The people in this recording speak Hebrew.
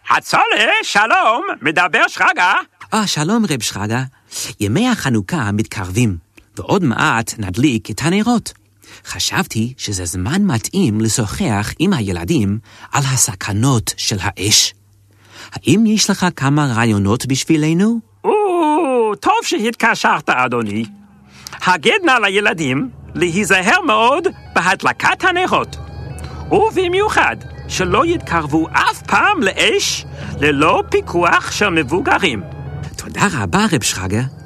הצולה, שלום, מדבר שרגא. שלום רב שרגא. ימי החנוכה מתקרבים, ועוד מעט נדליק את הנרות. חשבתי שזה זמן מתאים לשוחח עם הילדים על הסכנות של האש. האם יש לך כמה רעיונות בשבילנו? טוב שהתקשרת, אדוני. הגד נא לילדים להיזהר מאוד בהדלקת הנרות, ובמיוחד שלא יתקרבו אף פעם לאש ללא פיקוח של מבוגרים. תודה רבה רב שרגא.